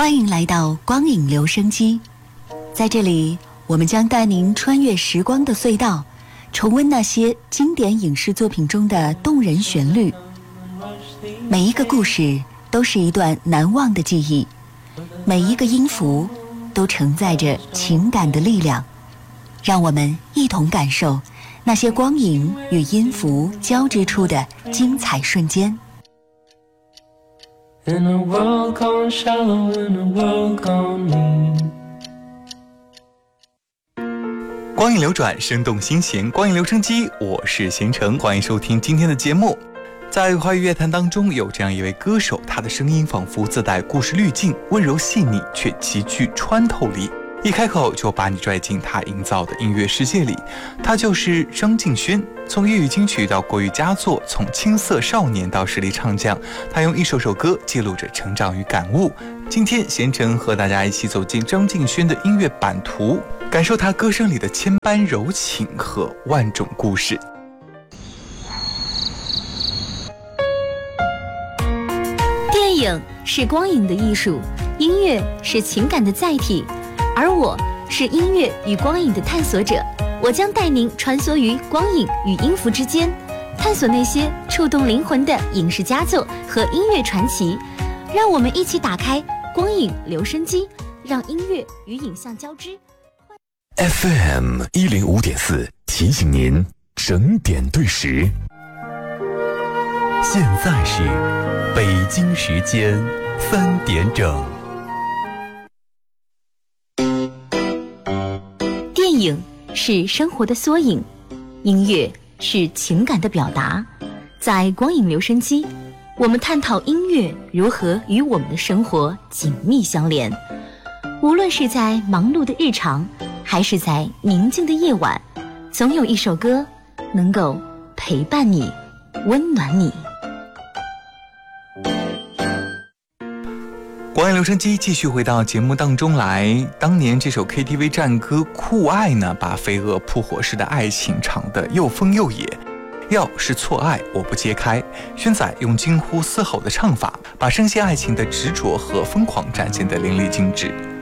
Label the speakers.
Speaker 1: 欢迎来到光影留声机，在这里，我们将带您穿越时光的隧道，重温那些经典影视作品中的动人旋律。每一个故事都是一段难忘的记忆，每一个音符都承载着情感的力量。让我们一同感受那些光影与音符交织出的精彩瞬间。
Speaker 2: In a world gone shallow, in a world gone mean。
Speaker 3: 光影流转，生动心弦，光影留声机，我是贤成，欢迎收听今天的节目。在华语乐坛当中，有这样一位歌手，他的声音仿佛自带故事滤镜，温柔细腻却极具穿透力，一开口就把你拽进他营造的音乐世界里。他就是张敬轩，从粤语金曲到国语佳作，从青涩少年到实力唱将，他用一首首歌记录着成长与感悟。今天贤成和大家一起走进张敬轩的音乐版图，感受他歌声里的千般柔情和万种故事。
Speaker 4: 电影是光影的艺术，音乐是情感的载体，而我是音乐与光影的探索者。我将带您穿梭于光影与音符之间，探索那些触动灵魂的影视佳作和音乐传奇。让我们一起打开光影留声机，让音乐与影像交织。
Speaker 5: FM 105.4提醒您整点对时，现在是北京时间3点整。
Speaker 4: 电影是生活的缩影，音乐是情感的表达。在光影留声机，我们探讨音乐如何与我们的生活紧密相连。无论是在忙碌的日常，还是在宁静的夜晚，总有一首歌能够陪伴你，温暖你。
Speaker 3: 光影留声机继续回到节目当中来。当年这首 KTV 战歌《酷爱》呢，把飞蛾扑火式的爱情唱得又疯又野。要是错爱，我不揭开。轩仔用近乎嘶吼的唱法，把深陷爱情的执着和疯狂展现得淋漓尽致。